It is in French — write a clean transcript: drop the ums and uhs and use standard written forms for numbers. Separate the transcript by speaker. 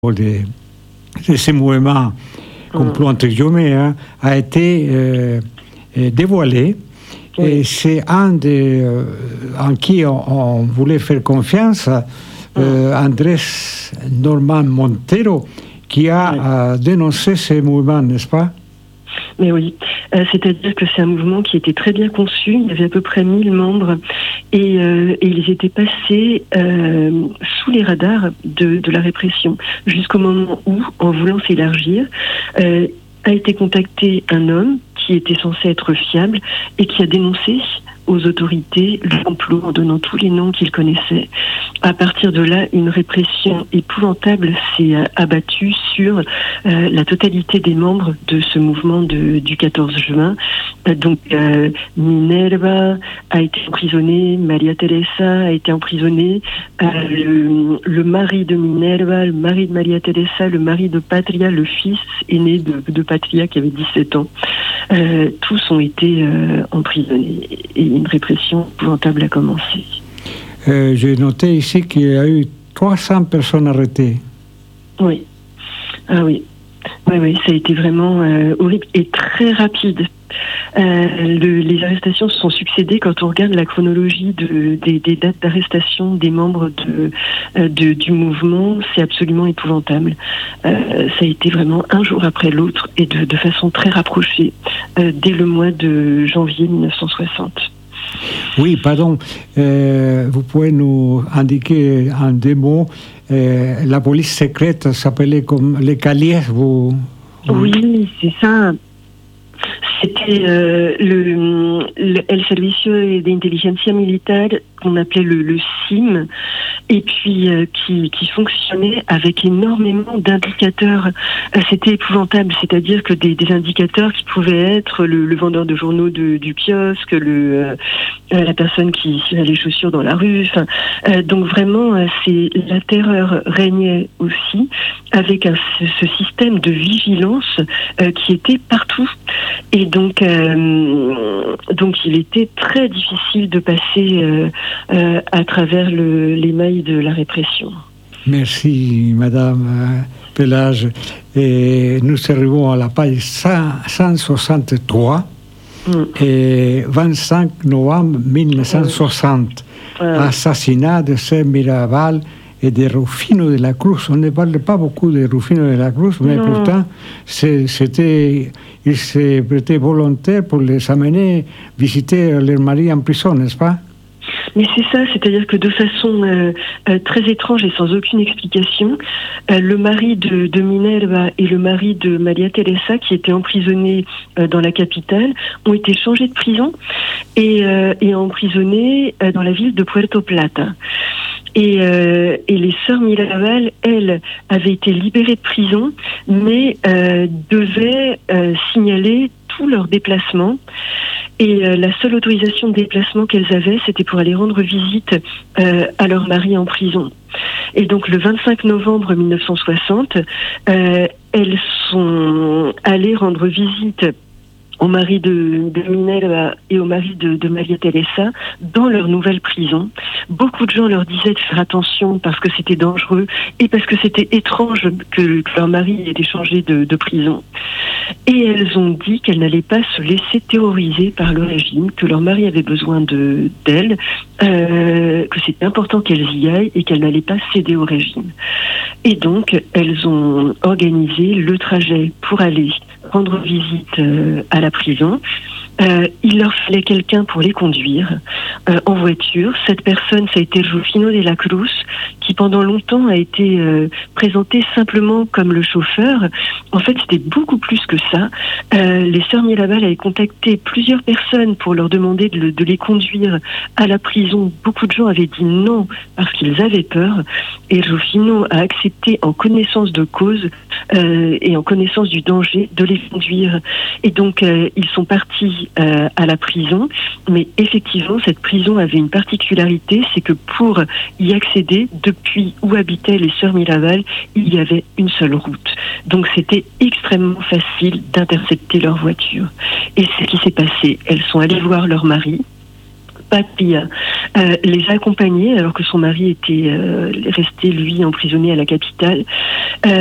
Speaker 1: de ces mouvements complot entre guillemets a été dévoilé. Oui. Et c'est un en qui on voulait faire confiance, Andrés Norman Montero, qui a dénoncé ces mouvements, n'est-ce pas?
Speaker 2: Mais oui, c'est-à-dire que c'est un mouvement qui était très bien conçu, il y avait à peu près 1000 membres et ils étaient passés sous les radars de la répression, jusqu'au moment où, en voulant s'élargir, a été contacté un homme qui était censé être fiable et qui a dénoncé aux autorités le complot en donnant tous les noms qu'il connaissait. À partir de là, une répression épouvantable s'est abattue sur la totalité des membres de ce mouvement du 14 juin. Donc Minerva a été emprisonnée, Maria Teresa a été emprisonnée, le mari de Minerva, le mari de Maria Teresa, le mari de Patria, le fils aîné de Patria qui avait 17 ans. Tous ont été emprisonnés et une répression épouvantable a commencé.
Speaker 1: J'ai noté ici qu'il y a eu 300 personnes arrêtées.
Speaker 2: Oui. Ah oui. Oui, ça a été vraiment horrible et très rapide. Les arrestations se sont succédées. Quand on regarde la chronologie des dates d'arrestation des membres du mouvement, c'est absolument épouvantable. Ça a été vraiment un jour après l'autre et de façon très rapprochée dès le mois de janvier 1960.
Speaker 1: Oui, pardon. Vous pouvez nous indiquer en deux mots, la police secrète s'appelait comme les Caliers, vous...
Speaker 2: Oui, c'est ça. C'était el Servicio de Inteligencia Militar, qu'on appelait le SIM, et puis qui fonctionnait avec énormément d'indicateurs. C'était épouvantable, c'est-à-dire que des indicateurs qui pouvaient être le vendeur de journaux du kiosque, la personne qui cirait les chaussures dans la rue. Donc vraiment, la terreur régnait aussi, avec ce système de vigilance qui était partout. Et donc il était très difficile de passer à travers les mailles de la répression.
Speaker 1: Merci, Madame Pelage. Et nous arrivons à la page 163, et 25 novembre 1960, assassinat de Ser Mirabal et de Rufino de la Cruz. On ne parle pas beaucoup de Rufino de la Cruz, mais pourtant, il s'est prêté volontaire pour les amener visiter leur mari en prison, n'est-ce pas?
Speaker 2: Mais c'est ça, c'est-à-dire que de façon très étrange et sans aucune explication, le mari de Minerva et le mari de Maria Teresa, qui étaient emprisonnés dans la capitale, ont été changés de prison et emprisonnés dans la ville de Puerto Plata. Et les sœurs Mirabal, elles, avaient été libérées de prison, mais devaient signaler tous leurs déplacements. Et la seule autorisation de déplacement qu'elles avaient, c'était pour aller rendre visite à leur mari en prison. Et donc le 25 novembre 1960, elles sont allées rendre visite au mari de Minerva et au mari de Maria Teresa dans leur nouvelle prison. Beaucoup de gens leur disaient de faire attention parce que c'était dangereux et parce que c'était étrange que leur mari ait été changé de prison. Et elles ont dit qu'elles n'allaient pas se laisser terroriser par le régime, que leur mari avait besoin d'elles, que c'était important qu'elles y aillent et qu'elles n'allaient pas céder au régime. Et donc, elles ont organisé le trajet pour aller rendre visite à la prison. Il leur fallait quelqu'un pour les conduire en voiture. Cette personne, ça a été Rufino de la Cruz, qui pendant longtemps a été présenté simplement comme le chauffeur. En fait, c'était beaucoup plus que ça. Les sœurs Mirabal avaient contacté plusieurs personnes pour leur demander de les conduire à la prison. Beaucoup de gens avaient dit non parce qu'ils avaient peur. Et Rufino a accepté en connaissance de cause et en connaissance du danger de les conduire. Et donc, ils sont partis à la prison, mais effectivement, cette prison avait une particularité, c'est que pour y accéder, depuis où habitaient les sœurs Mirabal, il y avait une seule route. Donc, c'était extrêmement facile d'intercepter leur voiture. Et c'est ce qui s'est passé. Elles sont allées voir leur mari, Patria, les accompagner alors que son mari était resté, lui, emprisonné à la capitale.